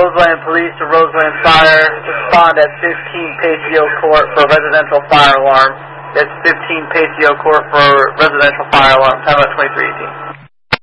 Roseland Police to Roseland Fire. Respond at 15 Pacio Court for residential fire alarm. That's 15 Pacio Court for residential fire alarm. Time about 2318.